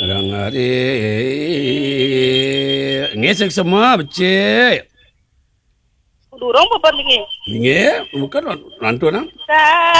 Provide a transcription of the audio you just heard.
Orang hari ngesek semua becik. Durung apa lagi? Nge bukan nantu nang. Sa